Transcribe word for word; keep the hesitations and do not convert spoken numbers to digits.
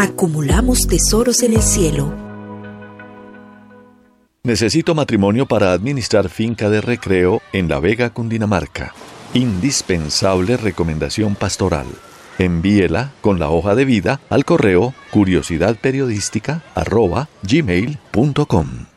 acumulamos tesoros en el cielo. Necesito matrimonio para administrar finca de recreo en La Vega, Cundinamarca. Indispensable recomendación pastoral. Envíela con la hoja de vida al correo curiosidadperiodística arroba gmail punto com.